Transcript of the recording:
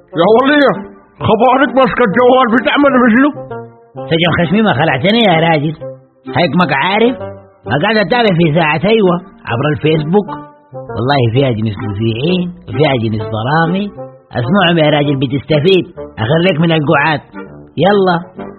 يا ولية خبرك ماسكة الجوال بتعمل مثله. سجن خشمي ما خلعتني يا راجل، هيك ما عارف ما قاعد اتابع في ساعة ايوه عبر الفيسبوك، والله فيها جنس مذيعين وفيها جنس برامج، اسمعهم يا راجل بتستفيد، اخريك من القعاد. يلا